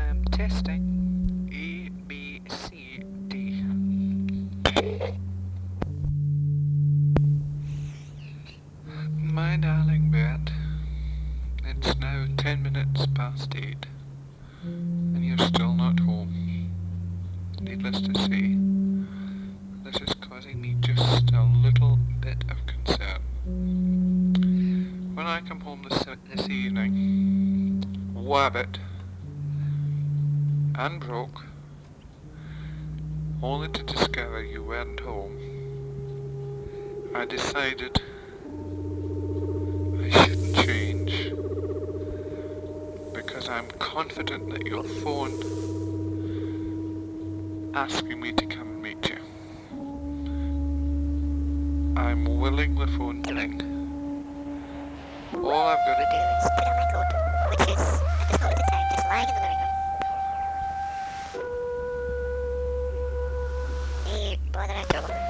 am testing A, B, C, D. My darling Bert, it's now 10 minutes past 8, and you're still not home. Needless to say, this is causing me just a little bit of concern. When I come home this evening, wabbit and broke, only to discover you weren't home, I decided I shouldn't change, because I'm confident that you'll phone asking me to come and meet you. I'm willing the phone to ring. All I've got to do is put on my coat, which is, at this moment in time, just lying in the living room. Hey, bother after all.